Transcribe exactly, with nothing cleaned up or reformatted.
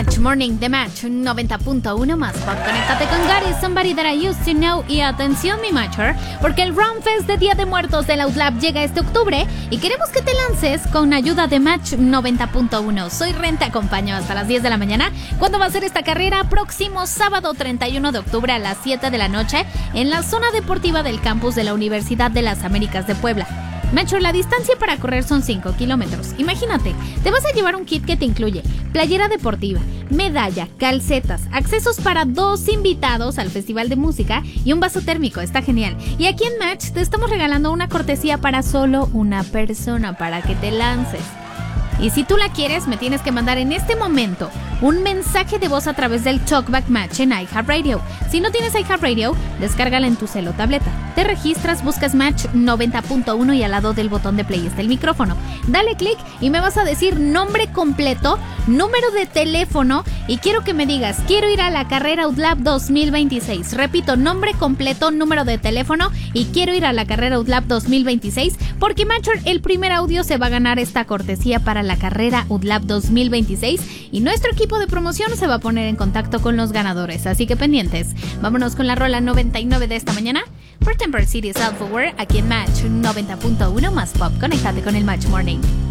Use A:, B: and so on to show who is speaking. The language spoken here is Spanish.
A: Match Morning de Match noventa punto uno más pop. Conéctate con Gary, Somebody That I Used to Know. Y atención, mi Matcher, porque el Round Fest de Día de Muertos de Loud llega este octubre y queremos que te lances con ayuda de Match noventa punto uno. Soy Ren, te acompaño hasta las diez de la mañana. ¿Cuándo va a ser esta carrera? Próximo sábado treinta y uno de octubre a las siete de la noche en la zona deportiva del campus de la Universidad de las Américas de Puebla. Macho, la distancia para correr son cinco kilómetros. Imagínate, te vas a llevar un kit que te incluye playera deportiva, medalla, calcetas, accesos para dos invitados al festival de música y un vaso térmico. Está genial. Y aquí en Match te estamos regalando una cortesía para solo una persona para que te lances. Y si tú la quieres, me tienes que mandar en este momento un mensaje de voz a través del Talkback Match en iHeartRadio. Si no tienes iHeartRadio, descárgala en tu cel o tableta. Te registras, buscas Match noventa punto uno y al lado del botón de play está el micrófono. Dale clic y me vas a decir nombre completo, número de teléfono y quiero que me digas, quiero ir a la carrera UDLAP dos mil veintiséis. Repito, nombre completo, número de teléfono y quiero ir a la carrera UDLAP dos mil veintiséis porque, Matcher, el primer audio se va a ganar esta cortesía para la carrera UDLAP dos mil veintiséis y nuestro equipo de promoción se va a poner en contacto con los ganadores, así que pendientes. Vámonos con la rola noventa y nueve de esta mañana por Temper City South Forward aquí en Match noventa punto uno más pop. Conéctate con el Match Morning.